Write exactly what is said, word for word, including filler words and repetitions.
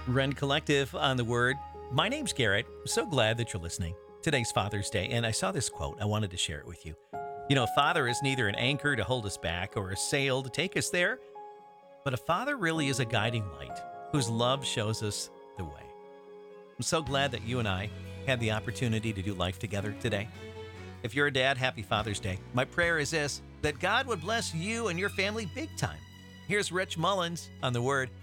Ren Collective on the Word. My name's Garrett. I'm so glad that you're listening. Today's Father's Day, and I saw this quote. I wanted to share it with you. You know, a father is neither an anchor to hold us back or a sail to take us there, but a father really is a guiding light whose love shows us the way. I'm so glad that you and I had the opportunity to do life together today. If you're a dad, happy Father's Day. My prayer is this, that God would bless you and your family big time. Here's Rich Mullins on the Word.